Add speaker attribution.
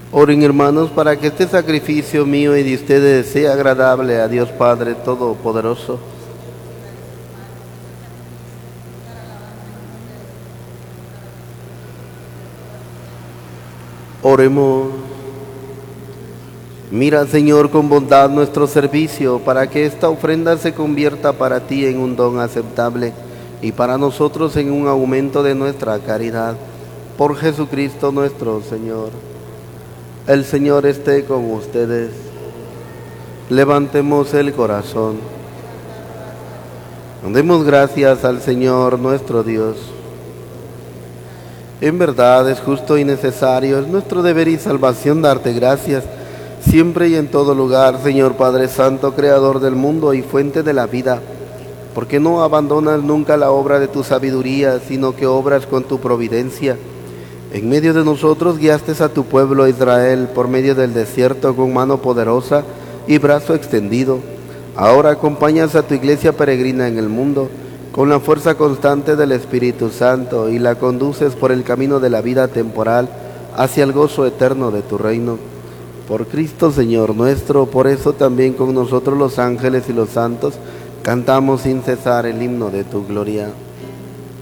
Speaker 1: Oren, hermanos, para que este sacrificio mío y de ustedes sea agradable a Dios Padre Todopoderoso. Oremos. Mira, Señor, con bondad nuestro servicio, para que esta ofrenda se convierta para ti en un don aceptable y para nosotros en un aumento de nuestra caridad. Por Jesucristo nuestro Señor. El Señor esté con ustedes. Levantemos el corazón. Demos gracias al Señor nuestro Dios. En verdad es justo y necesario, es nuestro deber y salvación darte gracias, siempre y en todo lugar, Señor Padre Santo, Creador del mundo y fuente de la vida, porque no abandonas nunca la obra de tu sabiduría, sino que obras con tu providencia. En medio de nosotros guiaste a tu pueblo Israel por medio del desierto con mano poderosa y brazo extendido. Ahora acompañas a tu iglesia peregrina en el mundo con la fuerza constante del Espíritu Santo y la conduces por el camino de la vida temporal hacia el gozo eterno de tu reino. Por Cristo Señor nuestro, por eso también con nosotros los ángeles y los santos cantamos sin cesar el himno de tu gloria.